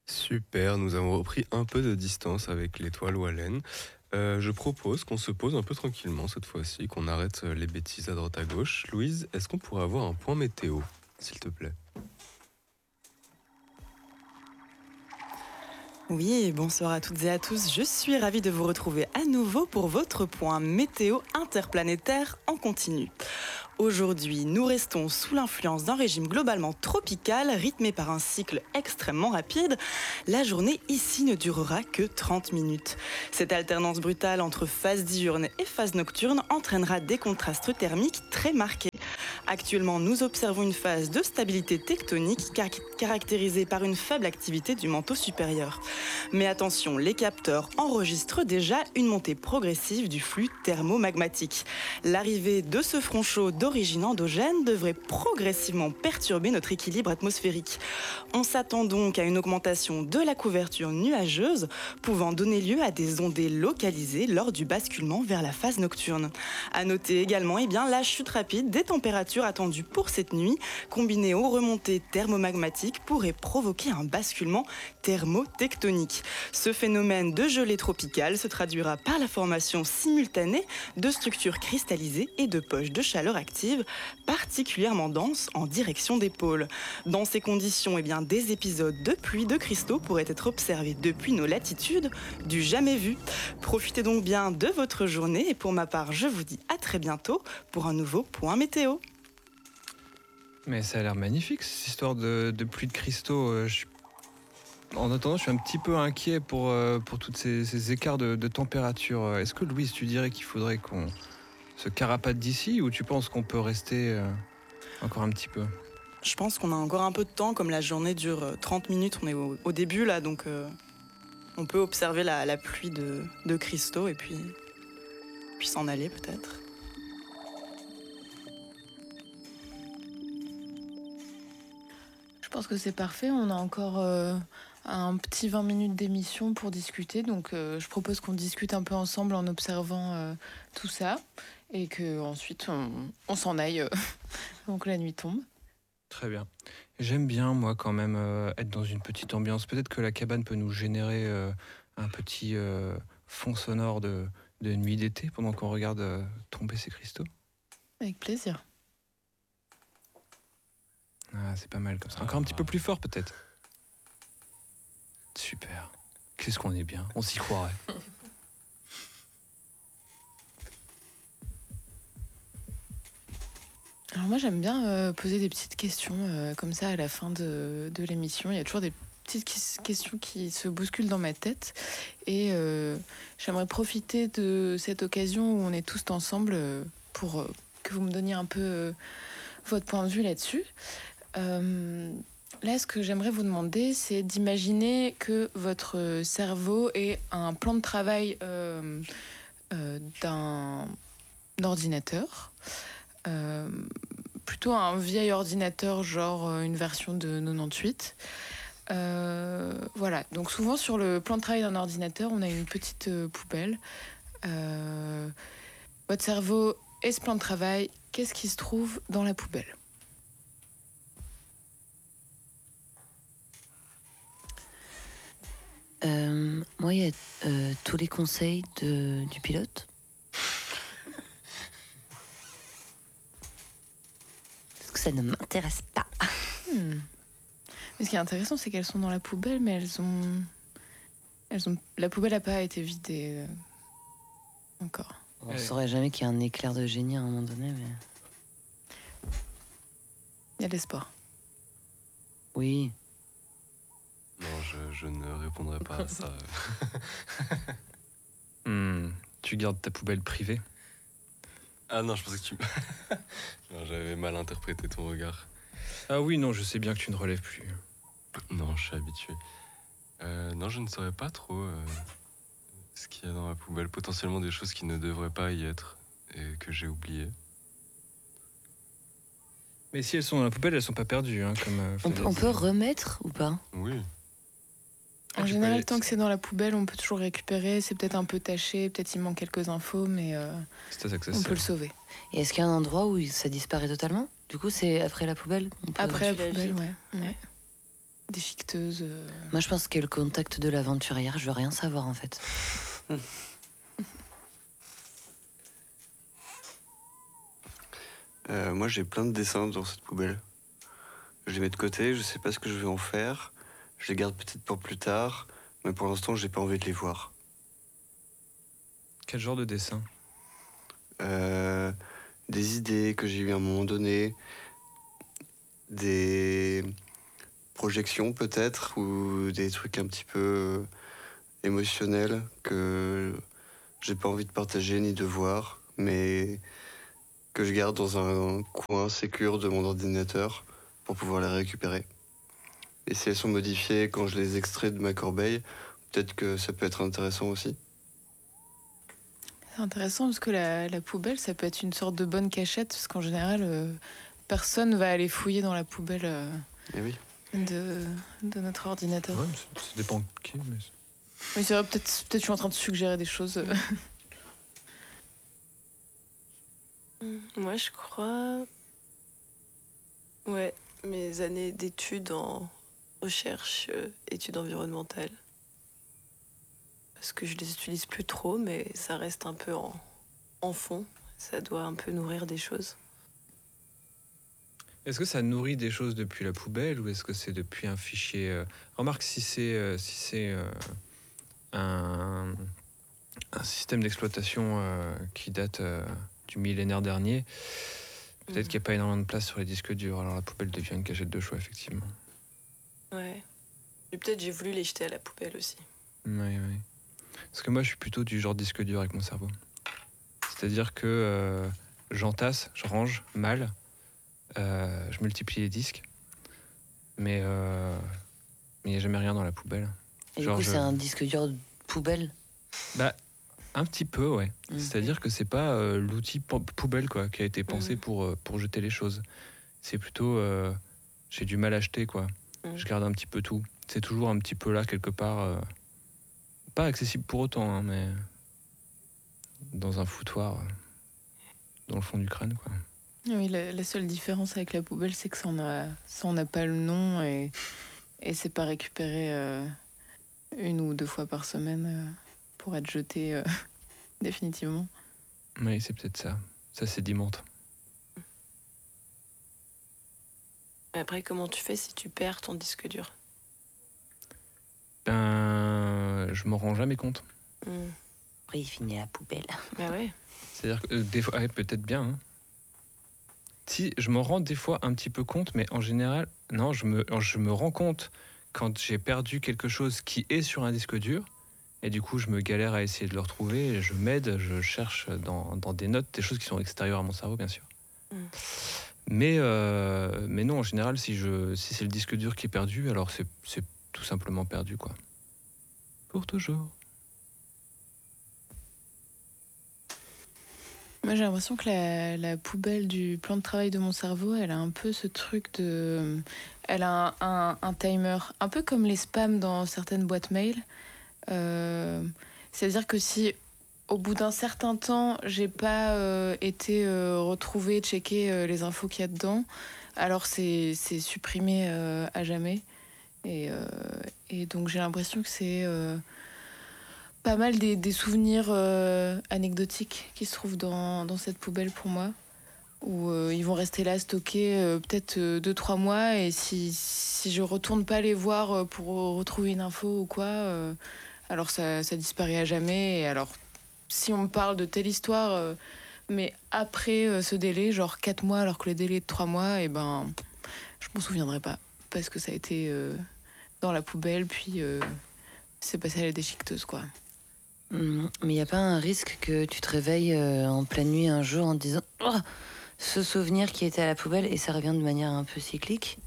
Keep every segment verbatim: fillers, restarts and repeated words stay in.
Super, nous avons repris un peu de distance avec l'étoile Wallen. Euh, je propose qu'on se pose un peu tranquillement cette fois-ci, qu'on arrête euh, les bêtises à droite à gauche. Louise, est-ce qu'on pourrait avoir un point météo, s'il te plaît? Oui, bonsoir à toutes et à tous. Je suis ravie de vous retrouver à nouveau pour votre point météo interplanétaire en continu. Aujourd'hui, nous restons sous l'influence d'un régime globalement tropical rythmé par un cycle extrêmement rapide. La journée ici ne durera que trente minutes. Cette alternance brutale entre phase diurne et phase nocturne entraînera des contrastes thermiques très marqués. Actuellement, nous observons une phase de stabilité tectonique car- caractérisée par une faible activité du manteau supérieur. Mais attention, les capteurs enregistrent déjà une montée progressive du flux thermomagmatique. L'arrivée de ce front chaud d'origine endogène devrait progressivement perturber notre équilibre atmosphérique. On s'attend donc à une augmentation de la couverture nuageuse, pouvant donner lieu à des ondées localisées lors du basculement vers la phase nocturne. À noter également eh bien, la chute rapide des températures attendues pour cette nuit, combinée aux remontées thermomagmatiques, pourrait provoquer un basculement thermotectonique. Ce phénomène de gelée tropicale se traduira par la formation simultanée de structures cristallisées et de poches de chaleur active particulièrement denses en direction des pôles. Dans ces conditions, eh bien, des épisodes de pluie de cristaux pourraient être observés depuis nos latitudes du jamais vu. Profitez donc bien de votre journée et pour ma part, je vous dis à très bientôt pour un nouveau point météo. Mais ça a l'air magnifique, cette histoire de, de pluie de cristaux. Euh, je- En attendant, je suis un petit peu inquiet pour, euh, pour tous ces, ces écarts de, de température. Euh, Est-ce que, Louise, tu dirais qu'il faudrait qu'on se carapate d'ici ou tu penses qu'on peut rester euh, encore un petit peu? Je pense qu'on a encore un peu de temps, comme la journée dure euh, trente minutes, on est au, au début là, donc euh, on peut observer la, la pluie de, de cristaux et puis, puis s'en aller peut-être. Je pense que c'est parfait. On a encore euh, un petit vingt minutes d'émission pour discuter. Donc, euh, je propose qu'on discute un peu ensemble en observant euh, tout ça. Et qu'ensuite, on, on s'en aille euh, avant que la nuit tombe. Très bien. J'aime bien, moi, quand même, euh, être dans une petite ambiance. Peut-être que la cabane peut nous générer euh, un petit euh, fond sonore de, de nuit d'été pendant qu'on regarde euh, tomber ces cristaux. Avec plaisir. Ah, c'est pas mal comme ça. Encore un petit peu plus fort, peut-être. Super. Qu'est-ce qu'on est bien. On s'y croirait. Alors moi, j'aime bien euh, poser des petites questions euh, comme ça à la fin de, de l'émission. Il y a toujours des petites qui- questions qui se bousculent dans ma tête. Et euh, j'aimerais profiter de cette occasion où on est tous ensemble euh, pour euh, que vous me donniez un peu euh, votre point de vue là-dessus. Euh, là, ce que j'aimerais vous demander, c'est d'imaginer que votre cerveau est un plan de travail euh, euh, d'un ordinateur. Euh, plutôt un vieil ordinateur, genre euh, une version de quatre-vingt-dix-huit. Euh, voilà, donc souvent sur le plan de travail d'un ordinateur, on a une petite euh, poubelle. Euh, votre cerveau et ce plan de travail, qu'est-ce qui se trouve dans la poubelle ? Euh, moi, il y a euh, tous les conseils de, du pilote. Parce que ça ne m'intéresse pas. Hmm. Mais ce qui est intéressant, c'est qu'elles sont dans la poubelle, mais elles ont... Elles ont... La poubelle n'a pas été vidée euh, encore. On ne Ouais. saurait jamais qu'il y a un éclair de génie à un moment donné, mais... Il y a de l'espoir. Oui. Non, je, je ne répondrai pas à ça. Hmm, tu gardes ta poubelle privée? Ah non, je pensais que tu... non, j'avais mal interprété ton regard. Ah oui, non, je sais bien que tu ne relèves plus. Non, je suis habitué. Euh, non, je ne saurais pas trop euh, ce qu'il y a dans la poubelle. Potentiellement des choses qui ne devraient pas y être et que j'ai oubliées. Mais si elles sont dans la poubelle, elles sont pas perdues, hein, comme. euh, On, Flavie peut- on dit. peut remettre ou pas? Oui. Ah, En tu peux général, les- tant que c'est dans la poubelle, on peut toujours récupérer. C'est peut-être un peu taché, peut-être il manque quelques infos, mais euh, C'est à ça que ça on sert. peut le sauver. Et est-ce qu'il y a un endroit où ça disparaît totalement? Du coup, c'est après la poubelle on peut- Après la tu l'as poubelle, vide. ouais. ouais. déchiqueteuse. euh. Moi, je pense que le contact de l'aventurière, je veux rien savoir en fait. Euh, moi, j'ai plein de dessins dans cette poubelle. Je les mets de côté, je sais pas ce que je vais en faire. Je les garde peut-être pour plus tard, mais pour l'instant, j'ai pas envie de les voir. Quel genre de dessin? Euh, des idées que j'ai eues à un moment donné, des projections peut-être, ou des trucs un petit peu euh, émotionnels que j'ai pas envie de partager ni de voir, mais que je garde dans un coin sécure de mon ordinateur pour pouvoir les récupérer. Et si elles sont modifiées quand je les extrais de ma corbeille, peut-être que ça peut être intéressant aussi. C'est intéressant parce que la, la poubelle, ça peut être une sorte de bonne cachette, parce qu'en général, euh, personne va aller fouiller dans la poubelle euh, Eh oui. de, de notre ordinateur. Ouais, ça, ça dépend qui, mais... Oui, c'est vrai, peut-être peut-être je suis en train de suggérer des choses. euh. Moi, je crois. Ouais, mes années d'études en recherche, euh, études environnementales. Parce que je les utilise plus trop, mais ça reste un peu en, en fond. Ça doit un peu nourrir des choses. Est-ce que ça nourrit des choses depuis la poubelle ou est-ce que c'est depuis un fichier euh, Remarque si c'est euh, si c'est euh, un, un système d'exploitation euh, qui date euh, du millénaire dernier, peut-être Mhm. qu'il n'y a pas énormément de place sur les disques durs. Alors la poubelle devient une cachette de choix, effectivement. Ouais. Et peut-être j'ai voulu les jeter à la poubelle aussi. Oui, oui. Parce que moi, je suis plutôt du genre disque dur avec mon cerveau. C'est-à-dire que euh, j'entasse, je range mal, euh, je multiplie les disques, mais euh, mais il n'y a jamais rien dans la poubelle. Et Genre, du coup, je- c'est un disque dur de poubelle. Bah, un petit peu, ouais. Mm. C'est-à-dire que c'est pas euh, l'outil pou- poubelle quoi, qui a été pensé Mhm. pour, euh, pour jeter les choses. C'est plutôt, euh, j'ai du mal à acheter, quoi. Mhm. Je garde un petit peu tout. C'est toujours un petit peu là, quelque part. euh, pas accessible pour autant, hein, mais dans un foutoir, euh, dans le fond du crâne, quoi. Oui, la, la seule différence avec la poubelle, c'est que ça en a, ça en a pas le nom et, et c'est pas récupéré euh, une ou deux fois par semaine euh, pour être jeté euh, définitivement. Oui, c'est peut-être ça. Ça sédimente. Mais après, comment tu fais si tu perds ton disque dur? Ben, je m'en rends jamais compte. Mhm. Après, il finit à la poubelle. Bah ouais. C'est-à-dire que euh, des fois, ouais, peut-être bien. hein. Si, je m'en rends des fois un petit peu compte, mais en général, non, je me, je me rends compte quand j'ai perdu quelque chose qui est sur un disque dur, et du coup, je me galère à essayer de le retrouver, et je m'aide, je cherche dans, dans des notes, des choses qui sont extérieures à mon cerveau, bien sûr. Mm. Mais, euh, mais non, en général, si, je, si c'est le disque dur qui est perdu, alors c'est, c'est tout simplement perdu, quoi. Pour toujours. Moi, j'ai l'impression que la, la poubelle du plan de travail de mon cerveau, elle a un peu ce truc de... Elle a un, un- un timer, un peu comme les spams dans certaines boîtes mail. Euh, C'est-à-dire que si, au bout d'un certain temps, j'ai pas euh, été euh, retrouvée, checker euh, les infos qu'il y a dedans, alors c'est c'est supprimé euh, à jamais. Et, euh, et donc, j'ai l'impression que c'est... euh, pas mal des, des souvenirs euh, anecdotiques qui se trouvent dans, dans cette poubelle pour moi, où euh, ils vont rester là stockés euh, peut-être euh, deux trois mois, et si, si je retourne pas les voir euh, pour retrouver une info ou quoi, euh, alors ça, ça disparaît à jamais. Et alors, si on me parle de telle histoire, euh, mais après euh, ce délai, genre quatre mois alors que le délai est de trois mois, et ben je m'en souviendrai pas, parce que ça a été euh, dans la poubelle, puis euh, c'est passé à la déchiqueteuse, quoi. Mm. Mais il n'y a pas un risque que tu te réveilles euh, en pleine nuit un jour en te disant oh, ce souvenir qui était à la poubelle et ça revient de manière un peu cyclique?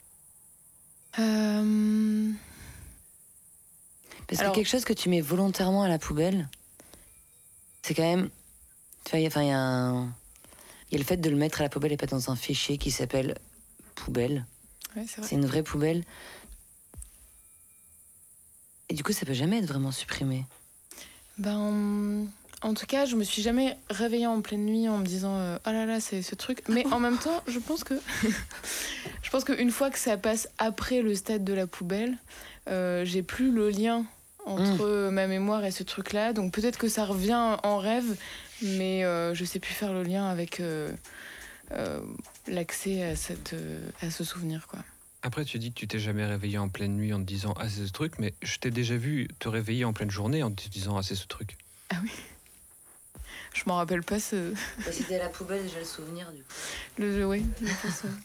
Euh... Parce Alors- que quelque chose que tu mets volontairement à la poubelle, c'est quand même. Tu vois, il y a- enfin, il y, a un- il y a le fait de le mettre à la poubelle et pas dans un fichier qui s'appelle poubelle. Ouais, c'est vrai. C'est une vraie poubelle. Et du coup, ça peut jamais être vraiment supprimé. Ben, En tout cas, je me suis jamais réveillée en pleine nuit en me disant euh, ah là là, c'est ce truc. Mais en même temps, je pense que je pense qu'une fois que ça passe après le stade de la poubelle, euh, j'ai plus le lien entre mmh. ma mémoire et ce truc-là. Donc peut-être que ça revient en rêve, mais euh, je sais plus faire le lien avec euh, euh, l'accès à cette euh, à ce souvenir, quoi. Après, tu dis que tu t'es jamais réveillé en pleine nuit en te disant ah c'est ce truc, mais je t'ai déjà vu te réveiller en pleine journée en te disant ah c'est ce truc. Ah oui. Je m'en rappelle pas ce. Bah, c'était à la poubelle, j'ai le souvenir du coup. Le jeu, oui. Je pense, ouais.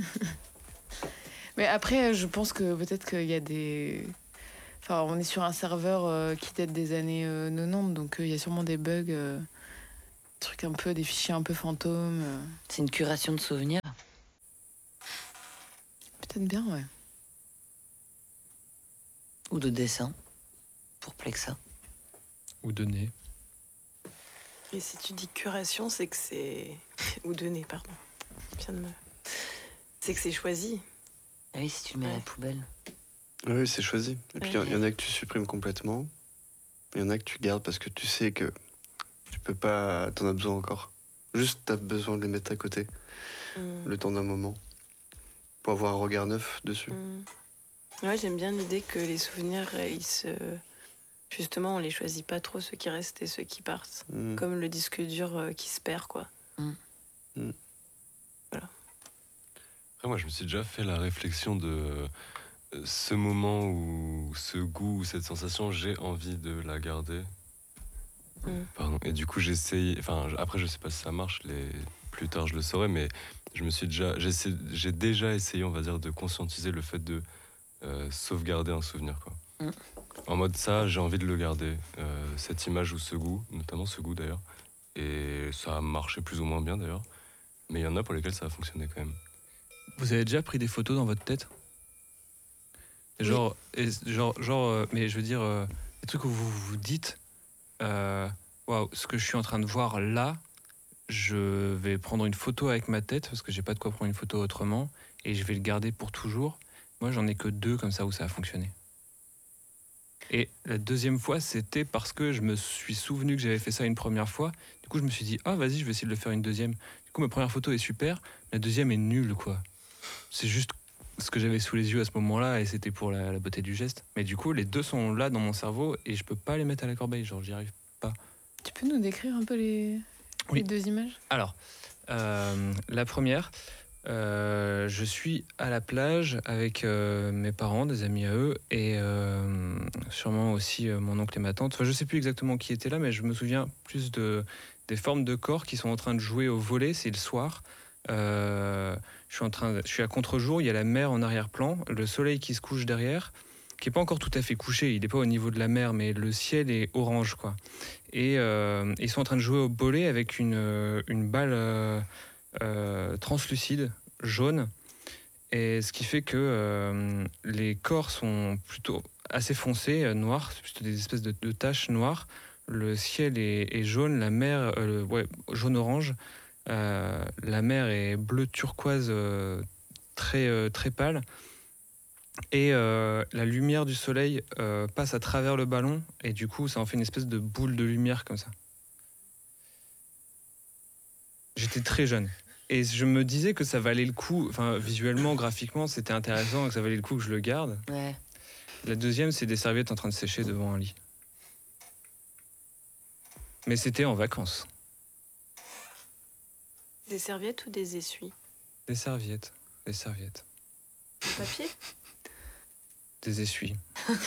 Mais après, je pense que peut-être qu'il y a des. Enfin, on est sur un serveur euh, qui date des années euh, quatre-vingt-dix, donc euh, il y a sûrement des bugs, euh, des trucs un peu, des fichiers un peu fantômes. Euh. C'est une curation de souvenirs. Peut-être bien, ouais. Ou de dessin, pour Plexa. Ou de nez. Et si tu dis curation, c'est que c'est... Ou de nez, pardon. Bien de me... C'est que c'est choisi. Ah oui, si tu le mets ouais. à la poubelle. Oui, c'est choisi. Et puis il ouais. y, y en a que tu supprimes complètement. Il y en a que tu gardes parce que tu sais que tu peux pas... T'en as besoin encore. Juste t'as besoin de les mettre à côté. Mm. Le temps d'un moment. Pour avoir un regard neuf dessus. Mm. Ouais, j'aime bien l'idée que les souvenirs, ils se... Justement, on les choisit pas trop, ceux qui restent et ceux qui partent. Mm. Comme le disque dur euh, qui se perd, quoi. Mm. Mm. Voilà. Après, moi, je me suis déjà fait la réflexion de euh, ce moment où ce goût, cette sensation, j'ai envie de la garder. Mm. Pardon. Et du coup, j'essaye... Enfin, après, je sais pas si ça marche, les... plus tard, je le saurai, mais je me suis déjà... J'essaie... J'ai déjà essayé, on va dire, de conscientiser le fait de euh, sauvegarder un souvenir, quoi. Mm. En mode ça, j'ai envie de le garder, euh, cette image ou ce goût, notamment ce goût d'ailleurs. Et ça a marché plus ou moins bien d'ailleurs. Mais il y en a pour lesquels ça a fonctionné quand même. Vous avez déjà pris des photos dans votre tête ? Genre, oui. et, genre, genre euh, mais je veux dire, euh, des trucs où vous vous dites, waouh, wow, ce que je suis en train de voir là, je vais prendre une photo avec ma tête, parce que j'ai pas de quoi prendre une photo autrement, et je vais le garder pour toujours. Moi, j'en ai que deux comme ça où ça a fonctionné. Et la deuxième fois, c'était parce que je me suis souvenu que j'avais fait ça une première fois. Du coup, je me suis dit, ah, vas-y, je vais essayer de le faire une deuxième. Du coup, ma première photo est super, la deuxième est nulle, quoi. C'est juste ce que j'avais sous les yeux à ce moment-là, et c'était pour la, la beauté du geste. Mais du coup, les deux sont là dans mon cerveau, et je peux pas les mettre à la corbeille, genre, j'y arrive pas. Tu peux nous décrire un peu les, oui. les deux images ? Alors, euh, la première... Euh, je suis à la plage avec euh, mes parents, des amis à eux, et euh, sûrement aussi euh, mon oncle et ma tante. Enfin, je ne sais plus exactement qui était là, mais je me souviens plus de, des formes de corps qui sont en train de jouer au volley. C'est le soir. Euh, je, suis en train de, je suis à contre-jour, il y a la mer en arrière-plan, le soleil qui se couche derrière, qui n'est pas encore tout à fait couché, il n'est pas au niveau de la mer, mais le ciel est orange, quoi. Et euh, ils sont en train de jouer au volley avec une, une balle... Euh, Euh, translucide, jaune, et ce qui fait que euh, les corps sont plutôt assez foncés, euh, noirs, c'est plutôt des espèces de, de taches noires. Le ciel est, est jaune, la mer, euh, ouais, jaune-orange, euh, la mer est bleu turquoise, euh, très, euh, très pâle, et euh, la lumière du soleil euh, passe à travers le ballon, et du coup ça en fait une espèce de boule de lumière comme ça. J'étais très jeune. Et je me disais que ça valait le coup, enfin visuellement, graphiquement, c'était intéressant, que ça valait le coup que je le garde. Ouais. La deuxième, c'est des serviettes en train de sécher devant un lit. Mais c'était en vacances. Des serviettes ou des essuies ? Des serviettes, des serviettes. Du papier ? Des essuies.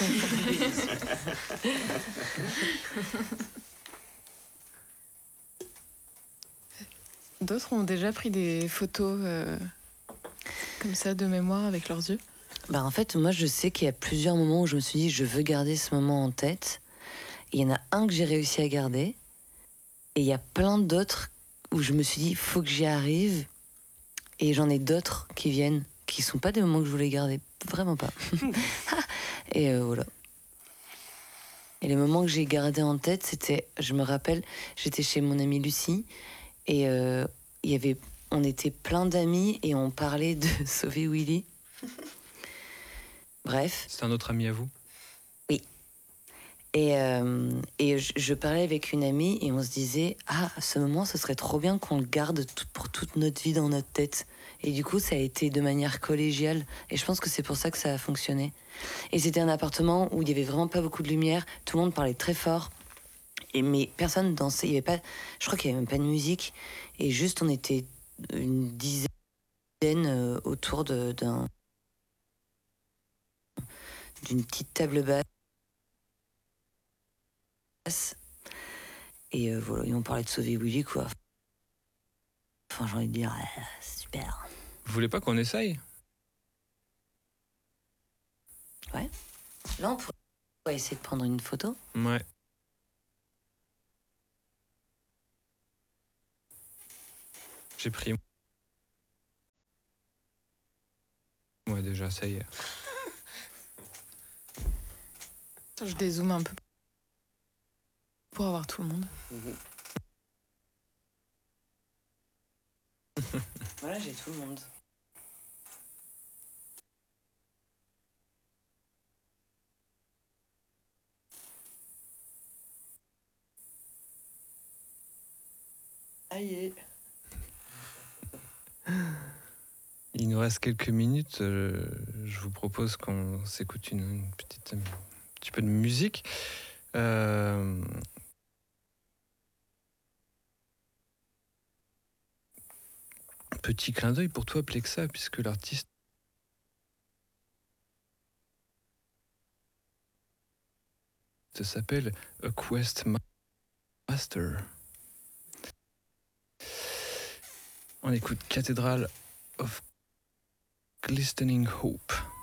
D'autres ont déjà pris des photos euh, comme ça de mémoire avec leurs yeux ? Bah en fait, moi je sais qu'il y a plusieurs moments où je me suis dit je veux garder ce moment en tête. Et il y en a un que j'ai réussi à garder. Et il y a plein d'autres où je me suis dit faut que j'y arrive. Et j'en ai d'autres qui viennent, qui sont pas des moments que je voulais garder. Vraiment pas. Et euh, voilà. Et les moments que j'ai gardés en tête, c'était, je me rappelle, j'étais chez mon amie Lucie. Et euh, y avait, on était plein d'amis et on parlait de sauver Willy. Bref. C'est un autre ami à vous ? Oui. Et, euh, et je, je parlais avec une amie et on se disait ah, à ce moment, ce serait trop bien qu'on le garde tout, pour toute notre vie dans notre tête. Et du coup, ça a été de manière collégiale. Et je pense que c'est pour ça que ça a fonctionné. Et c'était un appartement où il y avait vraiment pas beaucoup de lumière. Tout le monde parlait très fort. Et, mais personne dansait. Il y avait pas, je crois qu'il n'y avait même pas de musique. Et juste, on était une dizaine euh, autour de, d'un, d'une petite table basse. Et euh, voilà, ils m'ont parlé de sauver Willy, quoi. Enfin, j'ai envie de dire, euh, super. Vous voulez pas qu'on essaye? Ouais. Là, on pourrait essayer de prendre une photo. Ouais. J'ai pris. Ouais, déjà, ça y est. Attends, je dézoome un peu pour avoir tout le monde. Voilà, j'ai tout le monde. Aïe. Il nous reste quelques minutes. euh, je vous propose qu'on s'écoute une, une petite, un petit peu de musique. Euh, Petit clin d'œil pour toi, Plexa, puisque l'artiste s'appelle A Quest Master. On écoute Cathedral of Glistening Hope.